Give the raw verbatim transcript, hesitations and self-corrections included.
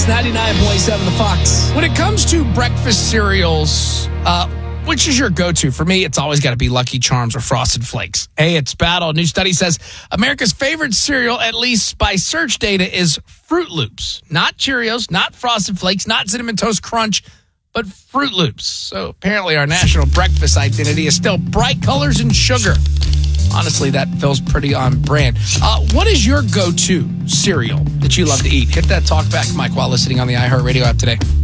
ninety-nine point seven The Fox. When it comes to breakfast cereals, uh, which is your go-to? For me, it's always got to be Lucky Charms or Frosted Flakes. Hey, it's battle. A new study says America's favorite cereal, at least by search data, is Fruit Loops. Not Cheerios, not Frosted Flakes, not Cinnamon Toast Crunch, but Fruit Loops. So apparently our national breakfast identity is still bright colors and sugar. Honestly, that feels pretty on brand. Uh, what is your go-to cereal that you love to eat? Hit that talk back mic while listening on the iHeartRadio app today.